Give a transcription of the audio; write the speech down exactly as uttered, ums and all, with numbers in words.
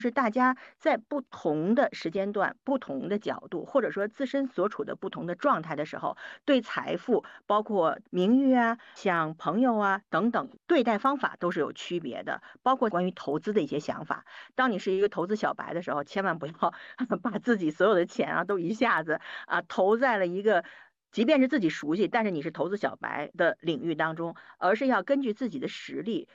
是大家在不同的时间段、不同的角度，或者说自身所处的不同的状态的时候，对财富，包括名誉啊、像朋友啊等等，对待方法都是有区别的。包括关于投资的一些想法，当你是一个投资小白的时候，千万不要把自己所有的钱啊都一下子啊投在了一个。即便是自己熟悉，但是你是投资小白的领域当中，而是要根据自己的实力